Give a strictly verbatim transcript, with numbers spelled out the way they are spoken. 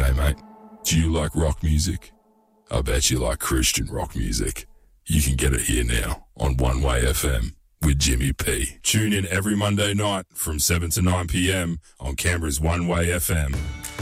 G'day, mate. Do you like rock music? I bet you like Christian rock music. You can get it here now on One Way F M with Jimmy P. Tune in every Monday night from seven to nine p.m. on Canberra's One Way F M.